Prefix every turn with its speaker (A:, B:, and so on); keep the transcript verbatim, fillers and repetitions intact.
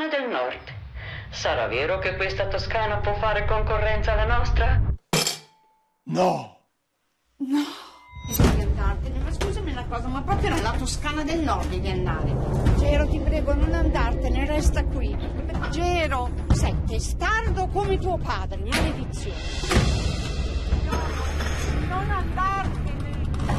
A: Toscana del Nord. Sarà vero che questa Toscana può fare concorrenza alla nostra?
B: No!
C: No! Devi andartene, ma scusami una cosa, ma proprio nella Toscana del Nord devi andare. Gero, ti prego, non andartene, resta qui. Gero, sei testardo come tuo padre, maledizione. No, non andartene!